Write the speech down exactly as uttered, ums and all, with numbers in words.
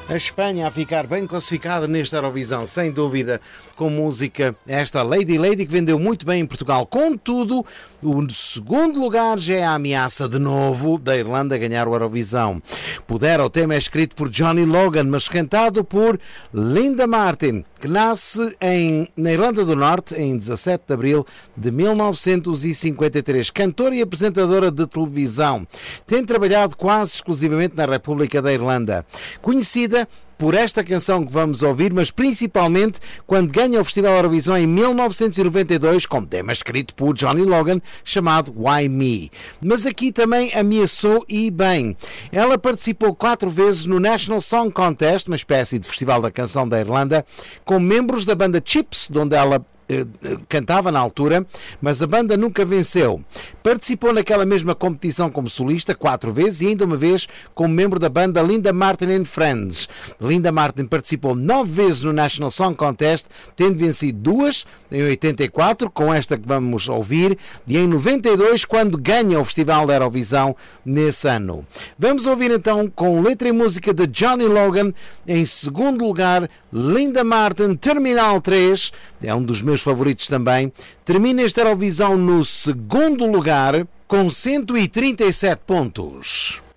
A Espanha a ficar bem classificada nesta Eurovisão, sem dúvida, com música esta Lady Lady, que vendeu muito bem em Portugal. Contudo, o segundo lugar já é a ameaça de novo da Irlanda ganhar o Eurovisão. Pudera, o tema é escrito por Johnny Logan, mas cantado por Linda Martin, que nasce em, na Irlanda do Norte em dezassete de abril de mil novecentos e cinquenta e três. Cantora e apresentadora de televisão. Tem trabalhado quase exclusivamente na República da Irlanda. Conhecida por esta canção que vamos ouvir, mas principalmente quando ganha o Festival Eurovisão em mil novecentos e noventa e dois, com tema escrito por Johnny Logan, chamado Why Me? Mas aqui também ameaçou e bem. Ela participou quatro vezes no National Song Contest, uma espécie de festival da canção da Irlanda, com membros da banda Chips, de onde ela cantava na altura, mas a banda nunca venceu. Participou naquela mesma competição como solista quatro vezes e ainda uma vez como membro da banda Linda Martin and Friends. Linda Martin participou nove vezes no National Song Contest, tendo vencido duas, em oitenta e quatro, com esta que vamos ouvir, e em noventa e dois, quando ganha o Festival da Eurovisão nesse ano. Vamos ouvir então, com letra e música de Johnny Logan, em segundo lugar, Linda Martin, Terminal três, é um dos meus favoritos também. Termina esta Eurovisão no segundo lugar com cento e trinta e sete pontos.